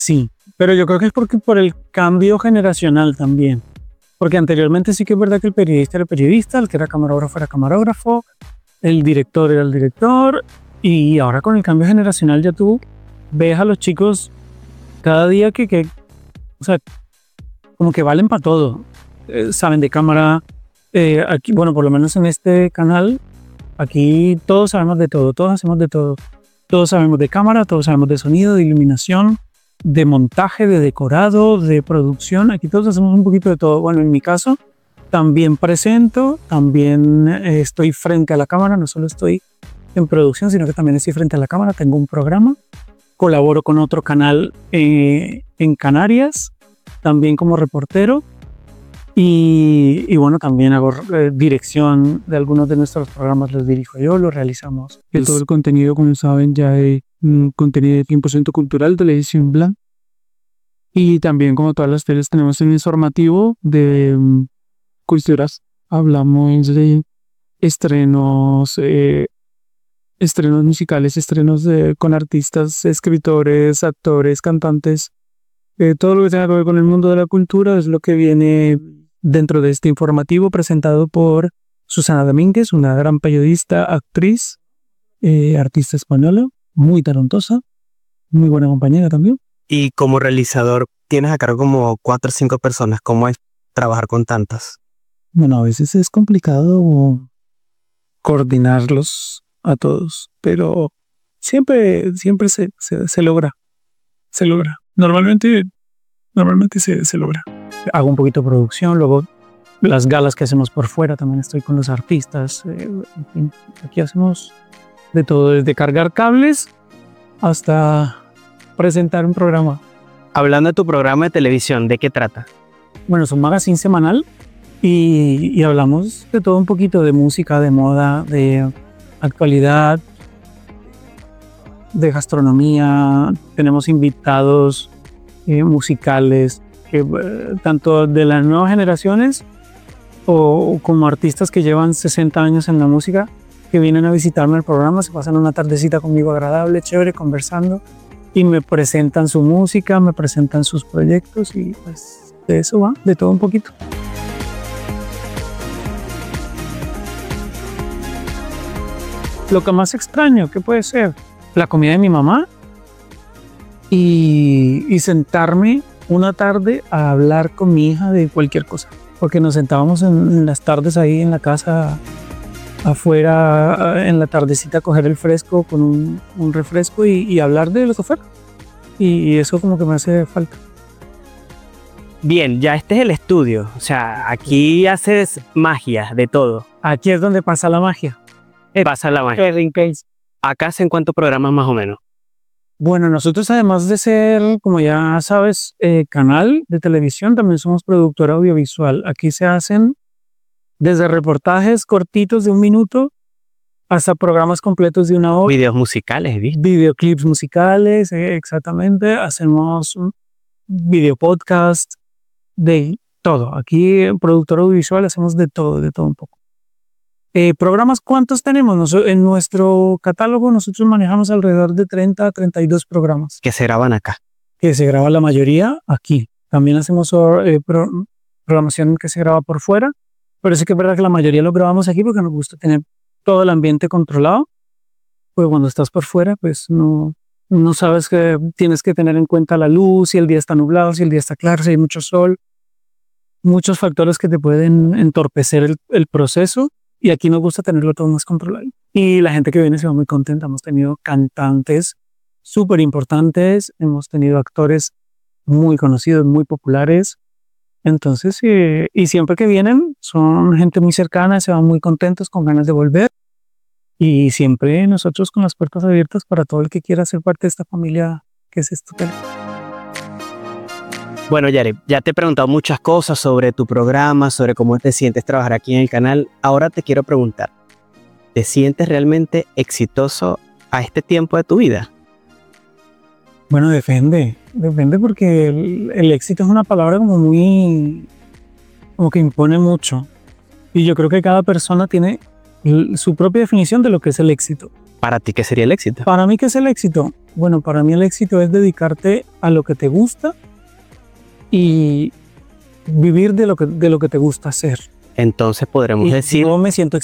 Sí, pero yo creo que es porque por el cambio generacional también. Porque anteriormente sí que es verdad que el periodista era el periodista, el que era camarógrafo era camarógrafo, el director era el director, y ahora con el cambio generacional ya tú ves a los chicos cada día o sea, como que valen para todo. Saben de cámara. Aquí, bueno, por lo menos en este canal, aquí todos sabemos de todo, todos hacemos de todo. Todos sabemos de cámara, todos sabemos de sonido, de iluminación, de montaje, de decorado, de producción. Aquí todos hacemos un poquito de todo. Bueno, en mi caso, también presento, también estoy frente a la cámara, no solo estoy en producción, sino que también estoy frente a la cámara. Tengo un programa, colaboro con otro canal en Canarias, también como reportero. Y bueno, también hago dirección de algunos de nuestros programas, los dirijo yo, los realizamos. Que todo el contenido, como saben, ya es contenido de 100% cultural, televisión blanca. Y también, como todas las teles, tenemos un informativo de culturas. Hablamos de estrenos musicales, con artistas, escritores, actores, cantantes. Todo lo que tenga que ver con el mundo de la cultura es lo que viene dentro de este informativo presentado por Susana Domínguez, una gran periodista, actriz, artista española, muy talentosa, muy buena compañera también. Y como realizador, tienes a cargo como 4 o 5 personas. ¿Cómo es trabajar con tantas? Bueno, a veces es complicado coordinarlos a todos, pero siempre se logra. Se logra. Normalmente se logra. Hago un poquito de producción, luego las galas que hacemos por fuera, también estoy con los artistas. En fin, aquí hacemos de todo, desde cargar cables hasta presentar un programa. Hablando de tu programa de televisión, ¿de qué trata? Bueno, es un magazine semanal y hablamos de todo un poquito, de música, de moda, de actualidad, de gastronomía. Tenemos invitados musicales, tanto de las nuevas generaciones o como artistas que llevan 60 años en la música, que vienen a visitarme el programa, se pasan una tardecita conmigo agradable, chévere, conversando, y me presentan su música, me presentan sus proyectos, y pues de eso va, de todo un poquito. Lo que más extraño, ¿qué puede ser? La comida de mi mamá y sentarme una tarde a hablar con mi hija de cualquier cosa. Porque nos sentábamos en las tardes ahí en la casa, afuera, en la tardecita, a coger el fresco con un refresco y hablar de lo que fuera. Y eso como que me hace falta. Bien, ya este es el estudio. O sea, aquí haces magia de todo. Aquí es donde pasa la magia. Pasa la magia. ¿Acá hacen cuántos programas más o menos? Bueno, nosotros además de ser, como ya sabes, canal de televisión, también somos productora audiovisual. Aquí se hacen desde reportajes cortitos de 1 minuto hasta programas completos de 1 hora. Videos musicales, ¿viste? Videoclips musicales, exactamente. Hacemos un video podcast, de todo. Aquí en productora audiovisual hacemos de todo un poco. ¿Programas cuántos tenemos? En nuestro catálogo nosotros manejamos alrededor de 30 a 32 programas. Que se graban acá. Que se graba la mayoría aquí. También hacemos programación que se graba por fuera, pero sí que es verdad que la mayoría lo grabamos aquí porque nos gusta tener todo el ambiente controlado. Pues cuando estás por fuera, pues no sabes que tienes que tener en cuenta la luz, si el día está nublado, si el día está claro, si hay mucho sol. Muchos factores que te pueden entorpecer el proceso. Y aquí nos gusta tenerlo todo más controlado. Y la gente que viene se va muy contenta. Hemos tenido cantantes súper importantes, hemos tenido actores muy conocidos, muy populares. Entonces, y siempre que vienen, son gente muy cercana, se van muy contentos, con ganas de volver. Y siempre nosotros con las puertas abiertas para todo el que quiera ser parte de esta familia que es Estutela. Bueno, Yareb, ya te he preguntado muchas cosas sobre tu programa, sobre cómo te sientes trabajar aquí en el canal. Ahora te quiero preguntar, ¿te sientes realmente exitoso a este tiempo de tu vida? Bueno, depende porque el éxito es una palabra como que impone mucho. Y yo creo que cada persona tiene su propia definición de lo que es el éxito. ¿Para ti qué sería el éxito? Para mí, ¿qué es el éxito? Bueno, para mí el éxito es dedicarte a lo que te gusta y vivir de lo que te gusta hacer. Entonces podremos Y decir yo me siento